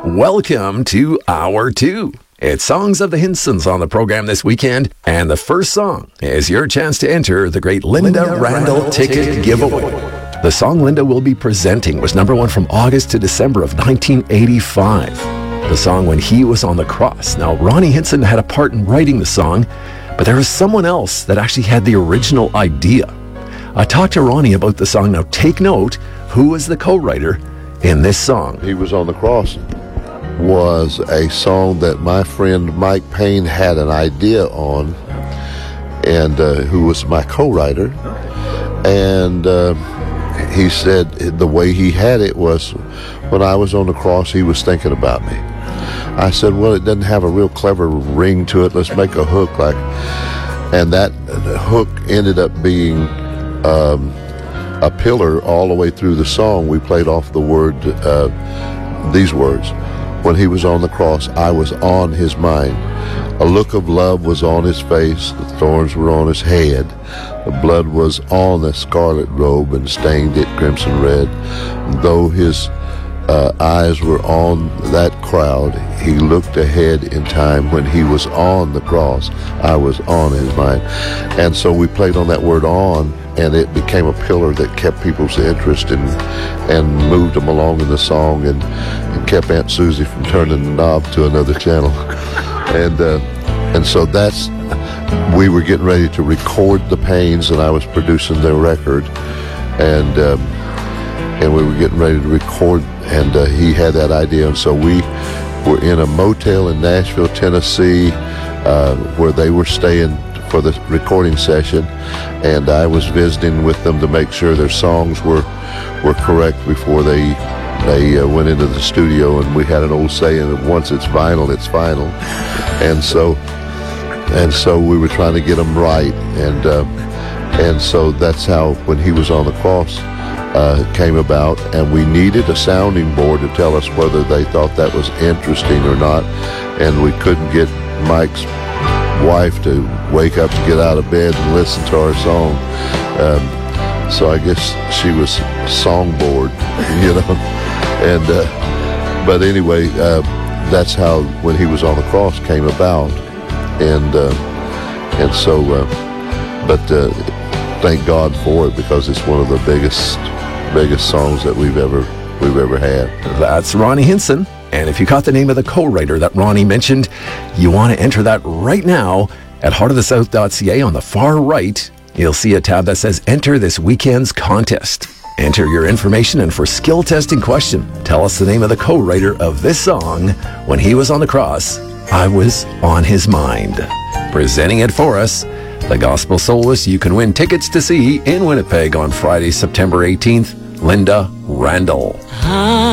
Welcome to Hour 2. It's Songs of the Hinsons on the program this weekend, and the first song is your chance to enter the great Linda Randall ticket giveaway. The song Linda will be presenting was number 1 from August to December of 1985. The song When He Was on the Cross. Now, Ronnie Hinson had a part in writing the song, but there was someone else that actually had the original idea. I talked to Ronnie about the song. Now, take note, who was the co-writer in this song? He Was on the Cross was a song that my friend Mike Payne had an idea on, and who was my co-writer. And he said the way he had it was, when I was on the cross, he was thinking about me. I said, well, it doesn't have a real clever ring to it. Let's make a hook like, and that hook ended up being a pillar all the way through the song. We played off the word, these words. When he was on the cross, I was on his mind. A look of love was on his face. The thorns were on his head. The blood was on the scarlet robe and stained it crimson red. Though his eyes were on that crowd, he looked ahead in time. When he was on the cross, I was on his mind. And so we played on that word on, and it became a pillar that kept people's interest and moved them along in the song and kept Aunt Susie from turning the knob to another channel. And so we were getting ready to record the Paynes, and I was producing their record, and we were getting ready to record, and he had that idea. And so we were in a motel in Nashville, Tennessee, where they were staying for the recording session, and I was visiting with them to make sure their songs were correct before they went into the studio. And we had an old saying that once it's vinyl, it's final. And so we were trying to get them right, and so that's how When He Was on the Cross came about. And we needed a sounding board to tell us whether they thought that was interesting or not, and we couldn't get Mike's wife to wake up and get out of bed and listen to our song, so I guess she was songboard, you know. And but anyway, that's how When He Was on the Cross came about, and so but thank God for it, because it's one of the biggest songs that we've ever had. That's Ronnie Hinson. And if you caught the name of the co-writer that Ronnie mentioned, you want to enter that right now at heartofthesouth.ca. On the far right, you'll see a tab that says Enter This Weekend's Contest. Enter your information, and for skill testing question, tell us the name of the co-writer of this song, When He Was on the Cross, I Was on His Mind. Presenting it for us, the gospel soloist you can win tickets to see in Winnipeg on Friday, September 18th, Linda Randall.